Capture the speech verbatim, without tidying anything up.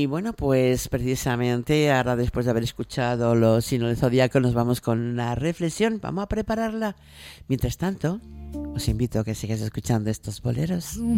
Y bueno, pues precisamente ahora después de haber escuchado los signos del zodiaco nos vamos con la reflexión, vamos a prepararla. Mientras tanto, os invito a que sigáis escuchando estos boleros.